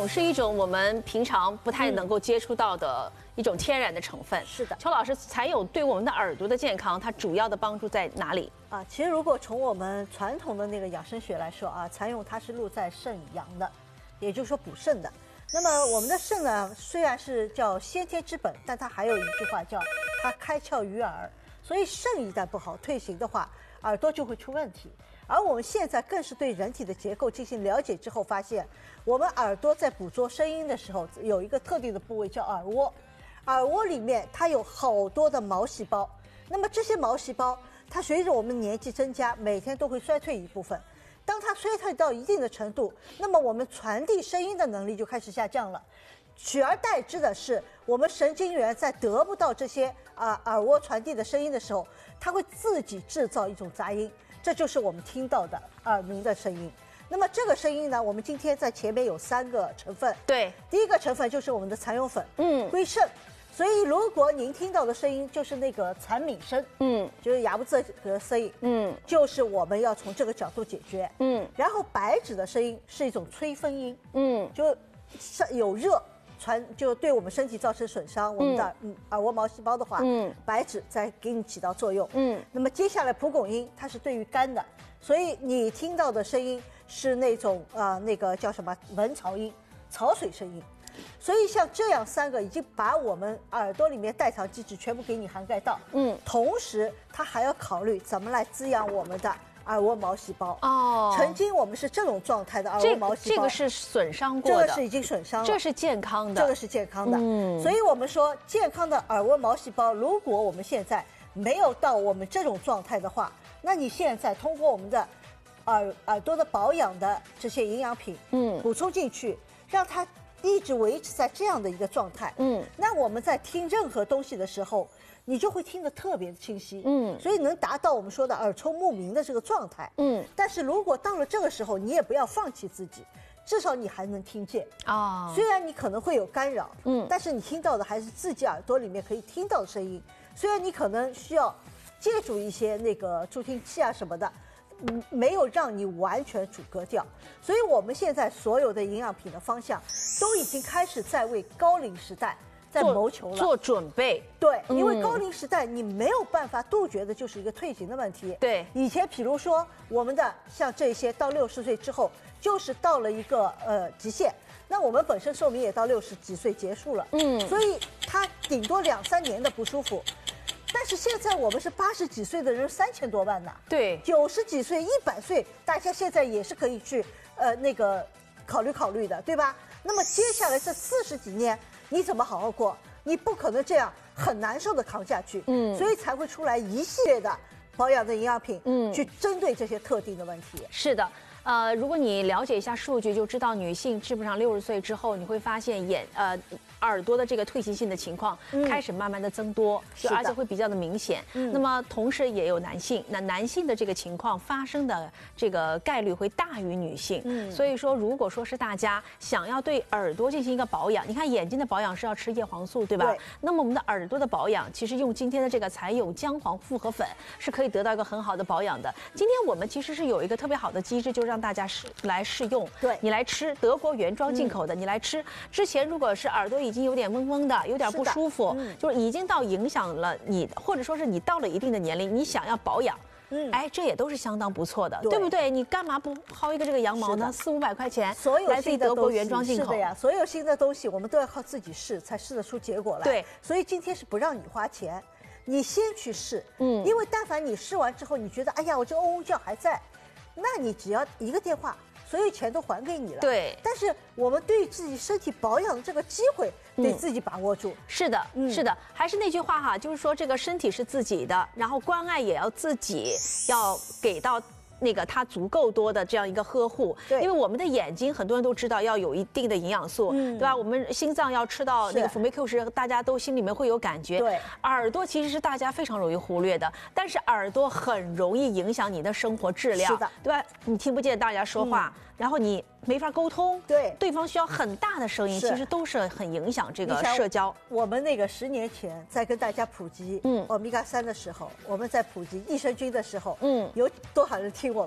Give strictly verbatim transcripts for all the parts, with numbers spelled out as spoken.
是一种我们平常不太能够接触到的一种天然的成分。 是的， 邱老师，蚕蛹对我们的耳朵的健康，它主要的帮助在哪里？ 啊，其实如果从我们传统的那个养生学来说啊，蚕蛹它是入在肾阳的，也就是说补肾的。那么我们的肾呢，虽然是叫先天之本，但它还有一句话叫它开窍于耳，所以肾一旦不好退行的话，耳朵就会出问题。而我们现在更是对人体的结构进行了解之后，发现我们耳朵在捕捉声音的时候，有一个特定的部位叫耳蜗，耳蜗里面它有好多的毛细胞。那么这些毛细胞，它随着我们年纪增加，每天都会衰退一部分。当它衰退到一定的程度，那么我们传递声音的能力就开始下降了。取而代之的是，我们神经元在得不到这些啊、呃、耳蜗传递的声音的时候，它会自己制造一种杂音。这就是我们听到的耳鸣的声音。那么这个声音呢，我们今天在前面有三个成分。 对， 第一个成分就是我们的蚕蛹粉， 嗯， 归肾。所以如果您听到的声音就是那个蝉鸣声，嗯，就是哑不这个声音，嗯，就是我们要从这个角度解决，嗯。然后白芷的声音是一种催分音，嗯，就有热。传就对我们身体造成损伤，我们的嗯耳蜗毛细胞的话，嗯，白芷在给你起到作用，嗯。那么接下来蒲公英它是对于肝的，所以你听到的声音是那种啊、呃、那个叫什么蚊巢音、潮水声音，所以像这样三个已经把我们耳朵里面代偿机制全部给你涵盖到，嗯。同时它还要考虑怎么来滋养我们的耳蜗毛细胞哦，曾经我们是这种状态的耳蜗毛细胞， 这个是损伤过的， 这个是已经损伤了， 这是健康的， 这个是健康的。嗯，所以我们说健康的耳蜗毛细胞，如果我们现在没有到我们这种状态的话，那你现在通过我们的耳耳朵的保养的这些营养品，嗯，补充进去，让它一直维持在这样的一个状态，嗯，那我们在听任何东西的时候，你就会听得特别的清晰，嗯，所以能达到我们说的耳聪目明的这个状态，嗯。但是如果到了这个时候，你也不要放弃自己，至少你还能听见啊。虽然你可能会有干扰，嗯，但是你听到的还是自己耳朵里面可以听到的声音。虽然你可能需要借助一些那个助听器啊什么的，嗯，没有让你完全阻隔掉。所以我们现在所有的营养品的方向都已经开始在为高龄时代在谋求了， 做准备。 对，因为高龄时代你没有办法杜绝的就是一个退行的问题。 对， 以前比如说我们的像这些到六十岁之后，就是到了一个呃极限。那我们本身寿命也到六十几岁结束了，嗯，所以它顶多两三年的不舒服。但是现在我们是八十几岁的人，三千多万呢。 对， 九十几岁、一百岁，大家现在也是可以去呃那个考虑考虑的，对吧？那么接下来这四十几年，你怎么好好过？你不可能这样很难受的扛下去，嗯，所以才会出来一系列的保养的营养品，嗯，去针对这些特定的问题。 是的。呃，如果你了解一下数据，就知道女性基本上六十岁之后，你会发现眼呃耳朵的这个退行性的情况开始慢慢的增多，就而且会比较的明显。嗯，那么同时也有男性，那男性的这个情况发生的这个概率会大于女性。嗯，所以说如果说是大家想要对耳朵进行一个保养，你看眼睛的保养是要吃叶黄素，对吧？对。那么我们的耳朵的保养，其实用今天的这个蚕蛹姜黄复合粉是可以得到一个很好的保养的。今天我们其实是有一个特别好的机制，就让大家试来试用， 对你来吃德国原装进口的，嗯、你来吃之前，如果是耳朵已经有点嗡嗡的，有点不舒服，嗯、就是已经到影响了你，或者说是你到了一定的年龄，你想要保养。嗯，哎，这也都是相当不错的， 对, 对不对？你干嘛不薅一个这个羊毛呢？四五百块钱， 所有来自于德国原装进口， 是的呀。所有新的东西，我们都要靠自己试，才试得出结果来。 对， 所以今天是不让你花钱，你先去试，嗯，因为但凡你试完之后，你觉得哎呀，我这嗡嗡叫还在，那你只要一个电话。所有钱都还给你了， 对。 但是我们对自己身体保养的这个机会，得自己把握住。 嗯、是的，嗯、是的，还是那句话哈，就是说这个身体是自己的，然后关爱也要自己要给到。那个它足够多的这样一个呵护， 对， 因为我们的眼睛很多人都知道要有一定的营养素，嗯，对吧？我们心脏要吃到那个辅酶 Q 十，大家都心里面会有感觉。 对， 耳朵其实是大家非常容易忽略的，但是耳朵很容易影响你的生活质量， 是的， 对吧？你听不见大家说话，嗯、然后你没法沟通， 对， 对方需要很大的声音，其实都是很影响这个社交。 我们那个十年前在跟大家普及嗯欧米伽三的时候，我们在普及益生菌的时候，嗯，有多少人听我们？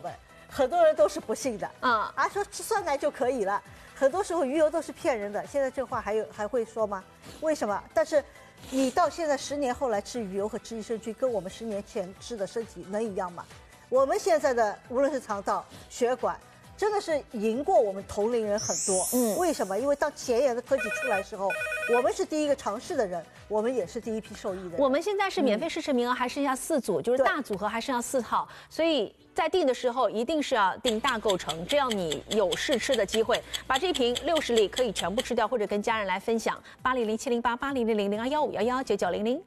很多人都是不信的。 嗯啊，说吃酸奶就可以了，很多时候鱼油都是骗人的。现在这话还有还会说吗？为什么？但是你到现在十年后来吃鱼油和吃益生菌，跟我们十年前吃的身体能一样吗？我们现在的无论是肠道、血管。真的是赢过我们同龄人很多，嗯，为什么？因为当前沿的科技出来的时候，我们是第一个尝试的人，我们也是第一批受益的人。 我们现在是免费试吃名额还剩下四组，就是大组合还剩下四套，所以在订的时候一定是要订大构成，这样你有试吃的机会。把这一瓶六十粒可以全部吃掉，或者跟家人来分享。八零零七零八八零零零零二幺五幺幺九九零零。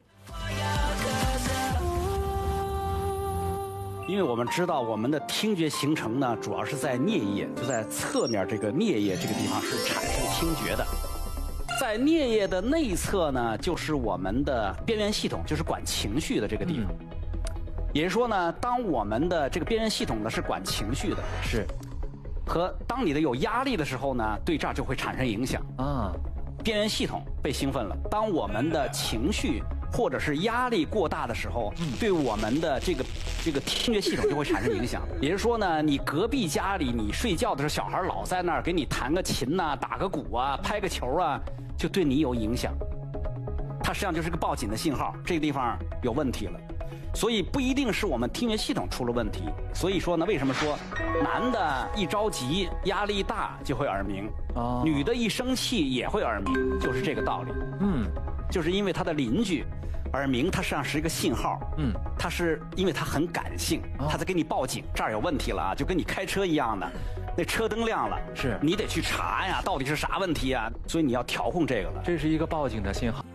因为我们知道我们的听觉形成呢，主要是在颞叶，就在侧面这个颞叶这个地方是产生听觉的。在颞叶的内侧呢，就是我们的边缘系统，就是管情绪的这个地方。嗯、也就是说呢，当我们的这个边缘系统呢是管情绪的，是，和当你的有压力的时候呢，对这儿就会产生影响啊。边缘系统被兴奋了，当我们的情绪或者是压力过大的时候，对我们的这个这个听觉系统就会产生影响。也就是说呢，你隔壁家里你睡觉的时候，小孩老在那儿给你弹个琴呐、打个鼓啊、拍个球啊，就对你有影响。它实际上就是个报警的信号，这个地方有问题了。所以不一定是我们听觉系统出了问题。所以说呢，为什么说男的一着急、压力大就会耳鸣，哦、女的一生气也会耳鸣，就是这个道理。嗯，就是因为他的邻居。耳鸣它实际上是一个信号，嗯，它是因为它很感性，它在给你报警，这儿有问题了啊，就跟你开车一样的，那车灯亮了，是你得去查呀，到底是啥问题啊？所以你要调控这个了， 这是一个报警的信号。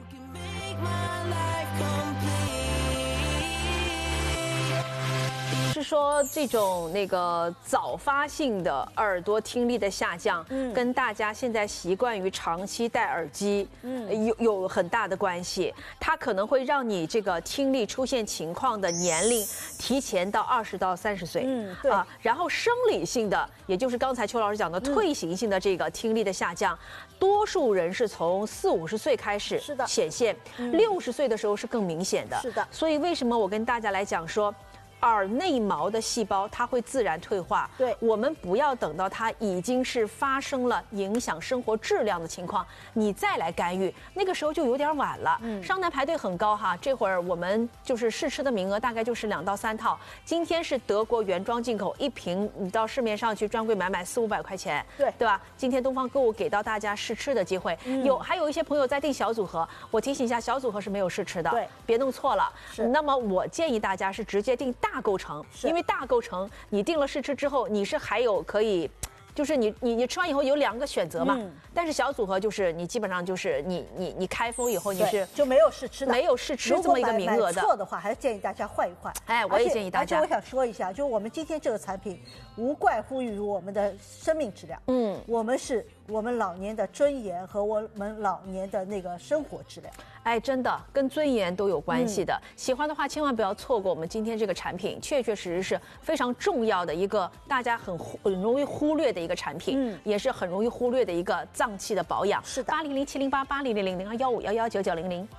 是说这种那个早发性的耳朵听力的下降，嗯，跟大家现在习惯于长期戴耳机，嗯，有有很大的关系。它可能会让你这个听力出现情况的年龄提前到二十到三十岁，嗯，对啊。然后生理性的，也就是刚才邱老师讲的退行性的这个听力的下降，多数人是从四五十岁开始是的显现，六十岁的时候是更明显的，是的。所以为什么我跟大家来讲说？耳内毛的细胞它会自然退化，对，我们不要等到它已经是发生了影响生活质量的情况，你再来干预，那个时候就有点晚了。嗯，商台排队很高哈，这会儿我们就是试吃的名额大概就是两到三套。今天是德国原装进口，一瓶你到市面上去专柜买买四五百块钱，对对吧？今天东方购物给到大家试吃的机会，嗯、有还有一些朋友在订小组合，我提醒一下，小组合是没有试吃的，对，别弄错了。是，那么我建议大家是直接订大。大构成，因为大构成你定了试吃之后，你是还有可以，就是你你你吃完以后有两个选择嘛。嗯、但是小组合就是你基本上就是你你你开封以后你是就没有试吃的， 没有试吃这么一个名额的。 错的话，还是建议大家换一换。 哎，我也建议大家。 而且我想说一下，就是我们今天这个产品无怪乎于我们的生命质量。嗯，我们是我们老年的尊严和我们老年的那个生活质量。 哎，真的跟尊严都有关系的。嗯、喜欢的话，千万不要错过我们今天这个产品，确确实实是非常重要的一个大家很很容易忽略的一个产品，嗯，也是很容易忽略的一个脏器的保养。是的，八零零七零八八零零零零二幺五幺幺九九零零。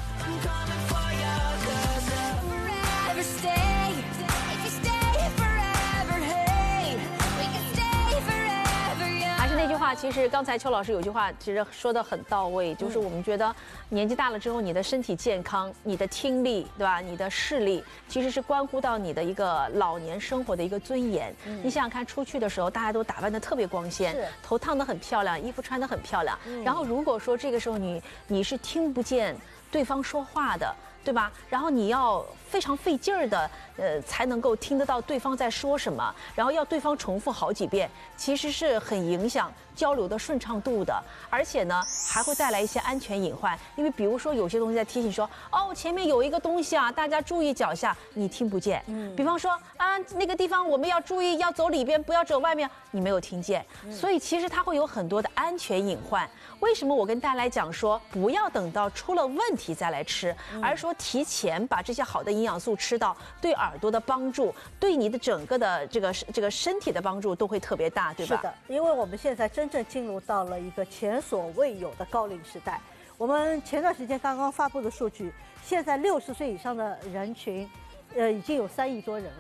那句话，其实刚才邱老师有句话，其实说得很到位，就是我们觉得年纪大了之后，你的身体健康、你的听力，对吧？你的视力，其实是关乎到你的一个老年生活的一个尊严。嗯、你想想看，出去的时候大家都打扮得特别光鲜，头烫得很漂亮，衣服穿得很漂亮。嗯、然后如果说这个时候你你是听不见对方说话的，对吧？然后你要非常费劲儿的，呃，才能够听得到对方在说什么，然后要对方重复好几遍，其实是很影响交流的顺畅度的，而且呢，还会带来一些安全隐患。因为比如说有些东西在提醒说，哦，前面有一个东西啊，大家注意脚下，你听不见。嗯。比方说啊，那个地方我们要注意，要走里边，不要走外面，你没有听见。嗯、所以其实它会有很多的安全隐患。为什么我跟大家来讲说，不要等到出了问题再来吃，嗯、而是说提前把这些好的营养素吃到，对耳朵的帮助，对你的整个的这个这个身体的帮助都会特别大，对吧？ 是的，因为我们现在真正进入到了一个前所未有的高龄时代。我们前段时间刚刚发布的数据，现在六十岁以上的人群，呃，已经有三亿多人了。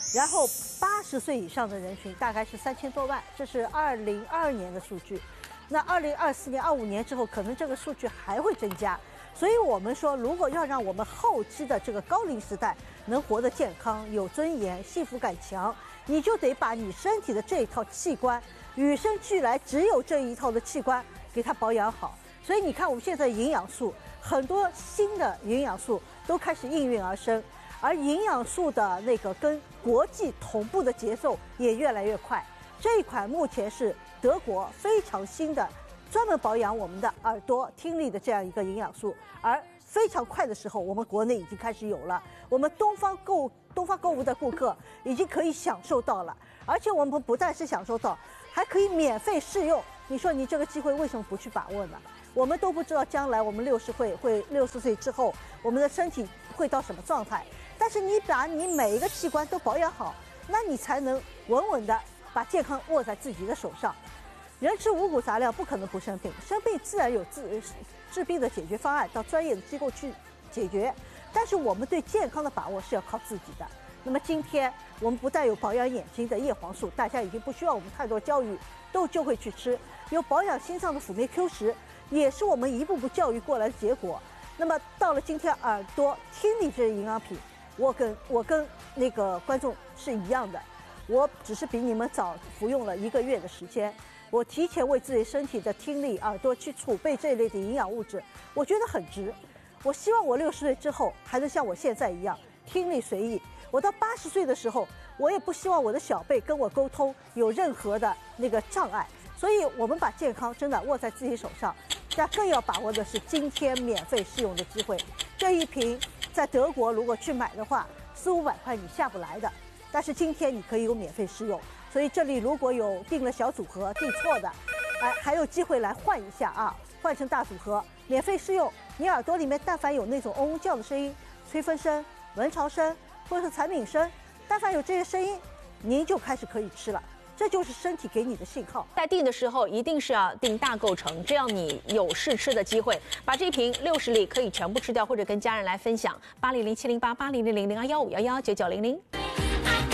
然后八十岁以上的人群大概是三千多万，这是二零二二年的数据。那二零二四年、二五年之后，可能这个数据还会增加。所以我们说，如果要让我们后期的这个高龄时代能活得健康、有尊严、幸福感强，你就得把你身体的这一套器官，与生俱来只有这一套的器官，给它保养好。所以你看，我们现在营养素很多新的营养素都开始应运而生，而营养素的那个跟国际同步的节奏也越来越快。这一款目前是德国非常新的。专门保养我们的耳朵、听力的这样一个营养素，而非常快的时候，我们国内已经开始有了。我们东方购东方购物的顾客已经可以享受到了，而且我们不但是享受到，还可以免费试用。你说你这个机会为什么不去把握呢？我们都不知道将来我们六十岁会六十岁之后，我们的身体会到什么状态。但是你把你每一个器官都保养好，那你才能稳稳的把健康握在自己的手上。人吃五谷杂粮不可能不生病，生病自然有治治病的解决方案，到专业的机构去解决。但是我们对健康的把握是要靠自己的。那么今天我们不但有保养眼睛的叶黄素，大家已经不需要我们太多教育，都就会去吃；有保养心脏的辅酶 Q 十，也是我们一步步教育过来的结果。那么到了今天，耳朵、听力这些营养品，我跟我跟那个观众是一样的，我只是比你们早服用了一个月的时间。我提前为自己身体的听力、耳朵去储备这一类的营养物质，我觉得很值。我希望我六十岁之后还能像我现在一样听力随意。我到八十岁的时候，我也不希望我的小辈跟我沟通有任何的那个障碍。所以，我们把健康真的握在自己手上，但更要把握的是今天免费试用的机会。这一瓶在德国如果去买的话，四五百块你下不来的，但是今天你可以有免费试用。所以这里如果有订了小组合订错的，哎，还有机会来换一下啊，换成大组合，免费试用。你耳朵里面但凡有那种嗡嗡叫的声音、催分声、蚊巢声或者是蝉鸣声，但凡有这些声音，您就开始可以吃了。这就是身体给你的信号。 在订的时候一定是要订大构成，这样你有试吃的机会。把这瓶六十粒可以全部吃掉，或者跟家人来分享。八零零七零八八零零零零二幺五幺幺九九零零。